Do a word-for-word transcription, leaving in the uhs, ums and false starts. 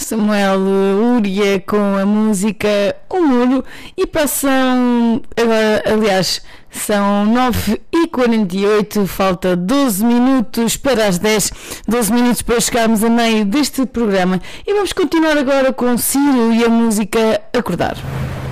Samuel Lúria com a música O Muro. E passam agora, aliás, são nove e quarenta e oito, falta doze minutos para as dez, doze minutos para chegarmos a meio deste programa. E vamos continuar agora com Ciro e a música Acordar.